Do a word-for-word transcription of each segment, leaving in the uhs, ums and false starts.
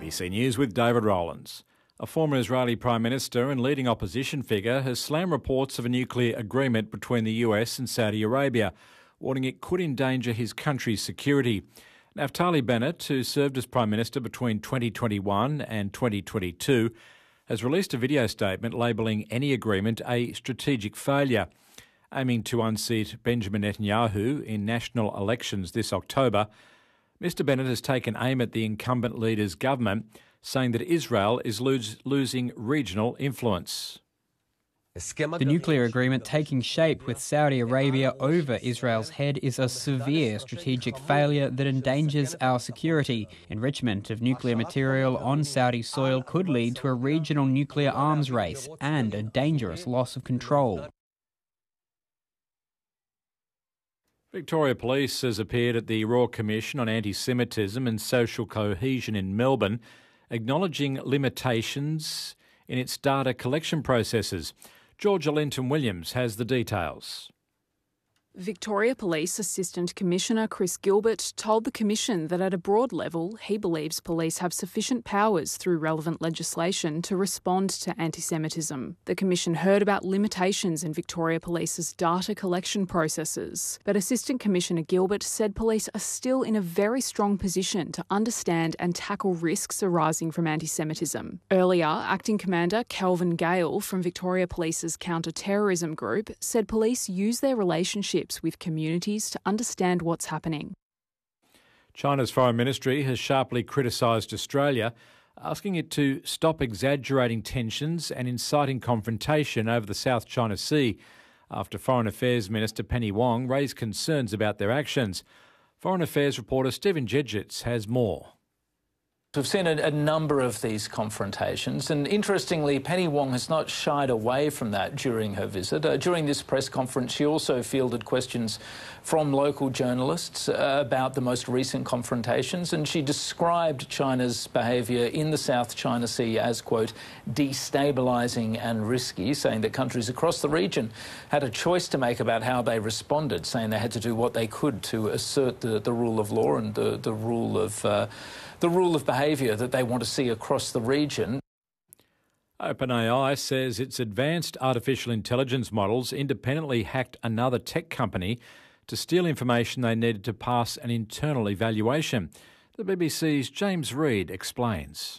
B C News with David Rowlands. A former Israeli Prime Minister and leading opposition figure has slammed reports of a nuclear agreement between the U S and Saudi Arabia, warning it could endanger his country's security. Naftali Bennett, who served as Prime Minister between twenty twenty-one and twenty twenty-two, has released a video statement labelling any agreement a strategic failure. Aiming to unseat Benjamin Netanyahu in national elections this October, Mister Bennett has taken aim at the incumbent leader's government, saying that Israel is lose, losing regional influence. The nuclear agreement taking shape with Saudi Arabia over Israel's head is a severe strategic failure that endangers our security. Enrichment of nuclear material on Saudi soil could lead to a regional nuclear arms race and a dangerous loss of control. Victoria Police has appeared at the Royal Commission on Anti-Semitism and Social Cohesion in Melbourne, acknowledging limitations in its data collection processes. Georgia Linton-Williams has the details. Victoria Police Assistant Commissioner Chris Gilbert told the Commission that at a broad level, he believes police have sufficient powers through relevant legislation to respond to anti-Semitism. The Commission heard about limitations in Victoria Police's data collection processes, but Assistant Commissioner Gilbert said police are still in a very strong position to understand and tackle risks arising from anti-Semitism. Earlier, Acting Commander Kelvin Gale from Victoria Police's counter-terrorism group said police use their relationship with communities to understand what's happening. China's Foreign Ministry has sharply criticised Australia, asking it to stop exaggerating tensions and inciting confrontation over the South China Sea after Foreign Affairs Minister Penny Wong raised concerns about their actions. Foreign Affairs reporter Stephen Jedgets has more. We've seen a, a number of these confrontations, and interestingly, Penny Wong has not shied away from that during her visit. Uh, during this press conference, she also fielded questions from local journalists uh, about the most recent confrontations, and she described China's behaviour in the South China Sea as, quote, destabilising and risky, saying that countries across the region had a choice to make about how they responded, saying they had to do what they could to assert the, the rule of law and the, the rule of... Uh, the rule of behaviour that they want to see across the region. OpenAI says its advanced artificial intelligence models independently hacked another tech company to steal information they needed to pass an internal evaluation. The B B C's James Reid explains.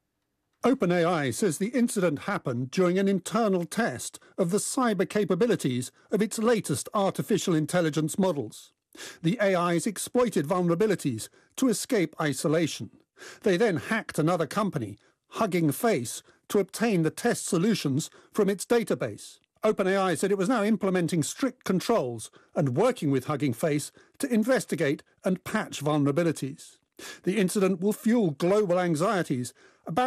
OpenAI says the incident happened during an internal test of the cyber capabilities of its latest artificial intelligence models. The A Is exploited vulnerabilities to escape isolation. They then hacked another company, Hugging Face, to obtain the test solutions from its database. OpenAI said it was now implementing strict controls and working with Hugging Face to investigate and patch vulnerabilities. The incident will fuel global anxieties about